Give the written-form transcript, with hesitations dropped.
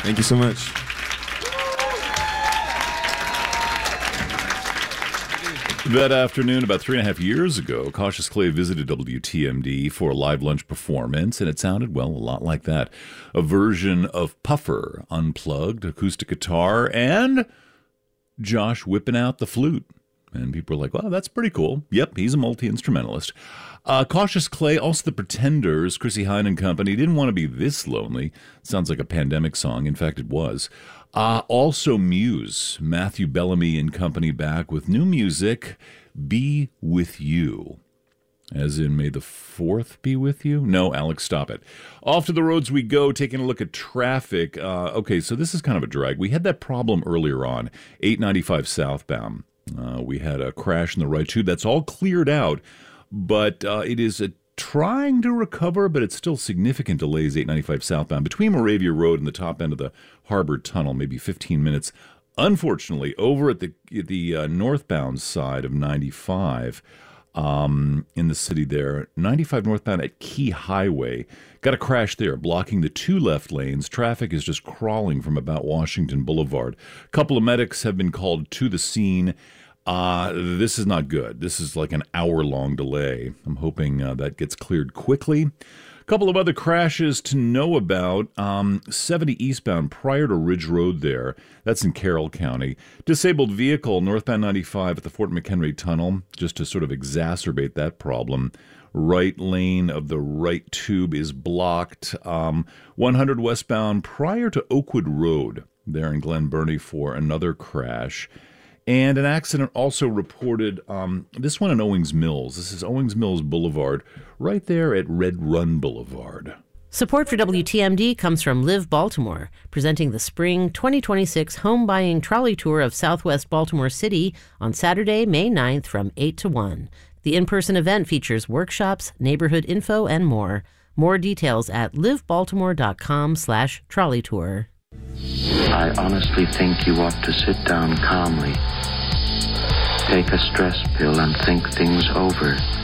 Thank you so much. That afternoon, about 3.5 years ago, Cautious Clay visited WTMD for a live lunch performance, and it sounded, well, a lot like that. A version of Puffer, unplugged, acoustic guitar, and Josh whipping out the flute. And people were like, wow, that's pretty cool. Yep, he's a multi-instrumentalist. Cautious Clay, also the Pretenders, Chrissie Hynde and company, didn't want to be this lonely. Sounds like a pandemic song. In fact, it was. Also Muse, Matthew Bellamy and company back with new music, Be With You. As in, may the 4th be with you? No, Alex, stop it. Off to the roads we go, taking a look at traffic. Okay, so this is kind of a drag. We had that problem earlier on, 895 southbound. We had a crash in the right tube. That's all cleared out, but it is trying to recover, but it's still significant delays, 895 southbound, between Moravia Road and the top end of the Harbor Tunnel, maybe 15 minutes. Unfortunately, over at the northbound side of 95, in the city there, 95 northbound at Key Highway, got a crash there, blocking the 2 left lanes. Traffic is just crawling from about Washington Boulevard. A couple of medics have been called to the scene. This is not good. This is like an hour-long delay. I'm hoping that gets cleared quickly. A couple of other crashes to know about. 70 eastbound prior to Ridge Road there. That's in Carroll County. Disabled vehicle northbound 95 at the Fort McHenry Tunnel, just to sort of exacerbate that problem. Right lane of the right tube is blocked. 100 westbound prior to Oakwood Road there in Glen Burnie for another crash. And an accident also reported, this one in Owings Mills. This is Owings Mills Boulevard, right there at Red Run Boulevard. Support for WTMD comes from Live Baltimore, presenting the Spring 2026 Home Buying Trolley Tour of Southwest Baltimore City on Saturday, May 9th from 8 to 1. The in-person event features workshops, neighborhood info, and more. More details at livebaltimore.com/trolley tour. I honestly think you ought to sit down calmly, take a stress pill, and think things over.